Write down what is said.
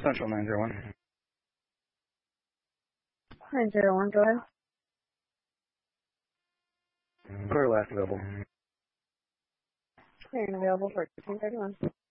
Central 901. 901, go ahead. Clear last available. Clearing available for 1331.